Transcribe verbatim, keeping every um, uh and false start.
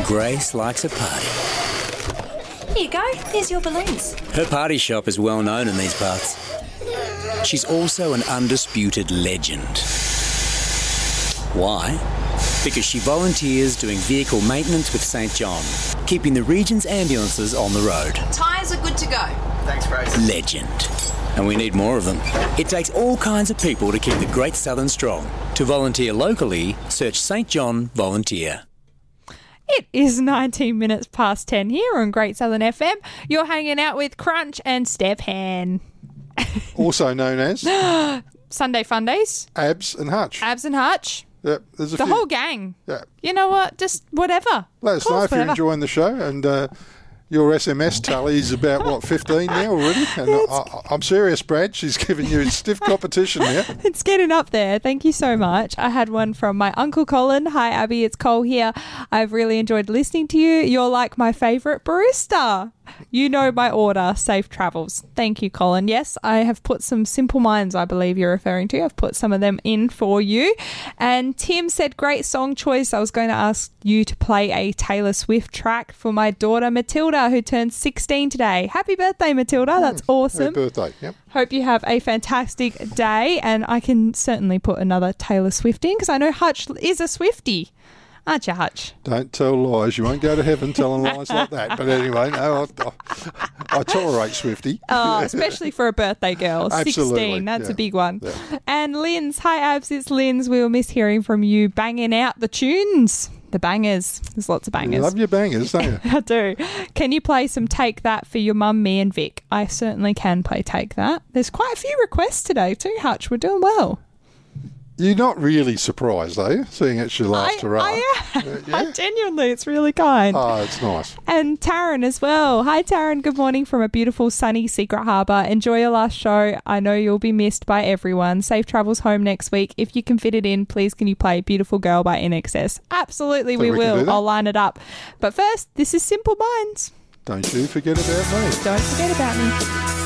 Grace likes a party. Here you go. Here's your balloons. Her party shop is well known in these parts. She's also an undisputed legend. Why? Because she volunteers doing vehicle maintenance with Saint John, keeping the region's ambulances on the road. Tyres are good to go. Thanks, Grace. Legend. And we need more of them. It takes all kinds of people to keep the Great Southern strong. To volunteer locally, search Saint John Volunteer. It is nineteen minutes past ten here on Great Southern F M. You're hanging out with Crunch and Stephan. Also known as Sunday Fun Days. Abs and Hutch. Abs and Hutch. Yep, there's a The few. whole gang. Yeah. You know what? Just whatever. Let us Call know us if you're whatever. enjoying the show. And uh, your S M S tally is about, what, fifteen now already? And I, I'm serious, Brad. She's giving you stiff competition now. It's getting up there. Thank you so much. I had one from my Uncle Colin. Hi, Abby. It's Cole here. I've really enjoyed listening to you. You're like my favourite barista. You know my order. Safe travels. Thank you, Colin. Yes, I have put some Simple Minds, I believe you're referring to. I've put some of them in for you. And Tim said, great song choice. I was going to ask you to play a Taylor Swift track for my daughter, Matilda, who turns sixteen today. Happy birthday, Matilda. That's awesome. Happy birthday. Yep. Hope you have a fantastic day, and I can certainly put another Taylor Swift in because I know Hutch is a Swiftie. Aren't you, Hutch? Don't tell lies. You won't go to heaven telling lies like that. But anyway, no, I, I, I tolerate Swifty. Oh, especially for a birthday girl. Absolutely, sixteen, that's yeah. a big one. Yeah. And Lynn's, hi Abs, it's Lynn's. We will miss hearing from you banging out the tunes. The bangers. There's lots of bangers. You love your bangers, don't you? I do. Can you play some Take That for your mum, me and Vic? I certainly can play Take That. There's quite a few requests today too, Hutch. We're doing well. You're not really surprised, are you, seeing it's your last I, hurrah? I am. Uh, yeah? I genuinely, it's really kind. Oh, it's nice. And Taryn as well. Hi, Taryn. Good morning from a beautiful, sunny Secret Harbour. Enjoy your last show. I know you'll be missed by everyone. Safe travels home next week. If you can fit it in, please can you play Beautiful Girl by I N X S? Absolutely, we, we can do will. that. I'll line it up. But first, this is Simple Minds. Don't you forget about me. Don't forget about me.